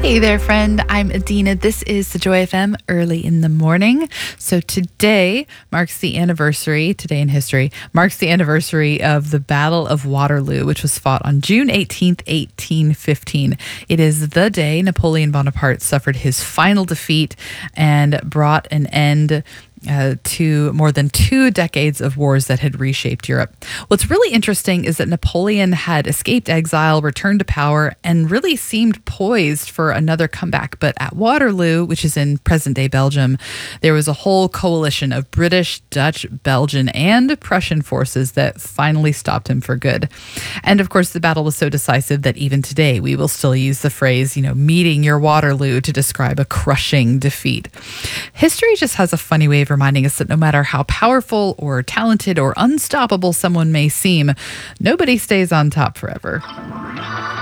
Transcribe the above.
Hey there, friend. I'm Adina. This is the Joy FM early in the morning. So today marks the anniversary, today in history, marks the anniversary of the Battle of Waterloo, which was fought on June 18th, 1815. It is the day Napoleon Bonaparte suffered his final defeat and brought an end to more than 2 decades of wars that had reshaped Europe. What's really interesting is that Napoleon had escaped exile, returned to power, and really seemed poised for another comeback. But at Waterloo, which is in present-day Belgium, there was a whole coalition of British, Dutch, Belgian, and Prussian forces that finally stopped him for good. And of course, the battle was so decisive that even today we will still use the phrase, meeting your Waterloo to describe a crushing defeat. History just has a funny way of reminding us that no matter how powerful or talented or unstoppable someone may seem, nobody stays on top forever.